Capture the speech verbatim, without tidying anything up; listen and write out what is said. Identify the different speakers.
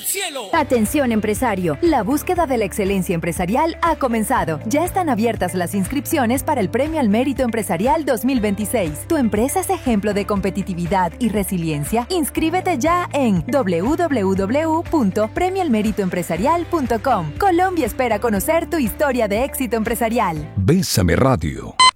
Speaker 1: cielo.
Speaker 2: Atención empresario, la búsqueda de la excelencia empresarial ha comenzado. Ya están abiertas las inscripciones para el Premio al Mérito Empresarial dos mil veintiséis. ¿Tu empresa es ejemplo de competitividad y resiliencia? Inscríbete ya en doble u doble u doble u punto premio al mérito empresarial punto com. Colombia espera conocer tu historia de éxito empresarial.
Speaker 3: Bésame Radio.